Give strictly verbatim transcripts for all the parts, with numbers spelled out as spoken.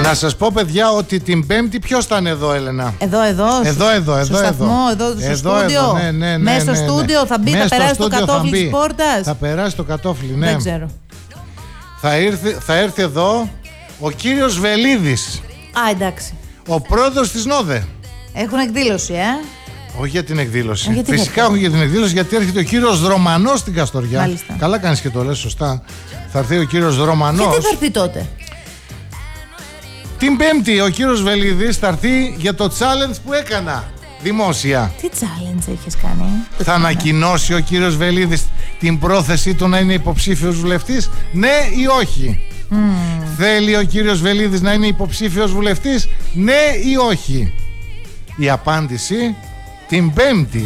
Να σας πω, παιδιά, ότι την Πέμπτη ποιος ήταν εδώ, Έλενα? Εδώ, εδώ. Εδώ, εδώ, εδώ. Στο σταθμό, εδώ, στο εδώ, στούντιο. εδώ, ναι, ναι, ναι, μέσα στο ναι, ναι. στούντιο θα μπει, Μέσα θα περάσει το κατόφλι της θα πόρτας. Θα περάσει το κατόφλι, ναι. Δεν ξέρω. Θα έρθει, θα έρθει εδώ ο κύριος Βελίδης. Α, εντάξει. Ο πρόεδρος της ΝΟΔΕ. Έχουν εκδήλωση, ε. Όχι για την εκδήλωση. Γιατί Φυσικά όχι για την εκδήλωση, γιατί έρχεται ο κύριος Δρομανός στην Καστοριά. Μάλιστα. Καλά κάνεις και το λες σωστά. Θα έρθει ο κύριος Δρομανός. Γιατί θα έρθει τότε? Την Πέμπτη ο κύριος Βελίδης θα έρθει για το challenge που έκανα δημόσια. Τι challenge έχεις κάνει? Θα ανακοινώσει ο κύριος Βελίδης την πρόθεσή του να είναι υποψήφιος βουλευτής, ναι ή όχι? Mm. Θέλει ο κύριος Βελίδης να είναι υποψήφιος βουλευτής, ναι ή όχι? Η απάντηση την Πέμπτη.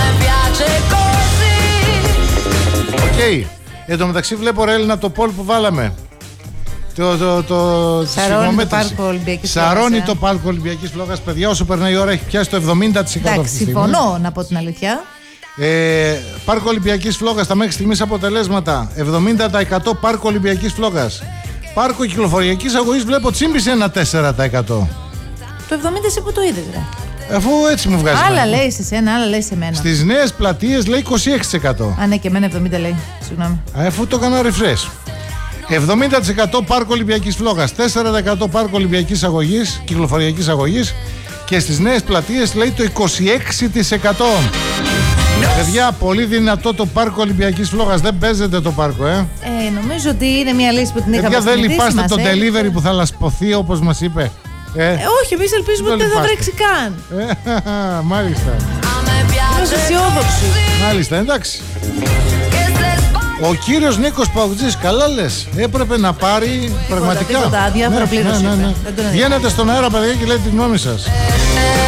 Οκ. Okay. Εν τω μεταξύ βλέπω, ρε Έλληνα, το poll που βάλαμε. Το, το, το, Σαρώνει το πάρκο Ολυμπιακής Φλόγας. Σαρώνει το πάρκο Ολυμπιακής Φλόγας, παιδιά, όσο περνάει η ώρα έχει πιάσει το εβδομήντα τοις εκατό. Εντάξει, συμφωνώ, να πω την αλήθεια. Ε, πάρκο Ολυμπιακής Φλόγας, τα μέχρι στιγμής αποτελέσματα εβδομήντα τοις εκατό πάρκο Ολυμπιακής Φλόγας. Πάρκο κυκλοφοριακής αγωγής βλέπω τσίμπησε ένα τέσσερα τοις εκατό. Το εβδομήντα τοις εκατό σε που το είδες, ρε? Αφού έτσι μου βγάζει. Άλλα λέει σε σένα, άλλα λέει σε μένα. Στις νέες πλατείες λέει είκοσι έξι τοις εκατό. Α, ναι, και εμένα εβδομήντα λέει. Συγγνώμη. Αφού το έκανα refresh. εβδομήντα τοις εκατό πάρκο Ολυμπιακής Φλόγας, τέσσερα τοις εκατό πάρκο Ολυμπιακής αγωγής, κυκλοφοριακής αγωγής, και στις νέες πλατείες λέει το είκοσι έξι τοις εκατό. Παιδιά, πολύ δυνατό το πάρκο Ολυμπιακής Φλόγας. Δεν παίζεται το πάρκο, ε. Ε, νομίζω ότι είναι μια λύση που την είχαμε Παιδιά, δεν λυπάστε μας, το ε. delivery που θα λασπωθεί όπως μας είπε. Ε, ε, όχι, εμείς ελπίζουμε ότι δεν θα βρέξει καν. Ε, μάλιστα. Είμαστε αισιόδοξοι. Μάλιστα, εντάξει. Ο κύριος Νίκος Παουτζής, καλά λες, έπρεπε να πάρει τίποτα, πραγματικά. Τίποτα, αδιάφορο ναι, πλήρωση. ναι, ναι, ναι. Βγαίνετε στον αέρα, παιδιά, και λέτε τη γνώμη σας.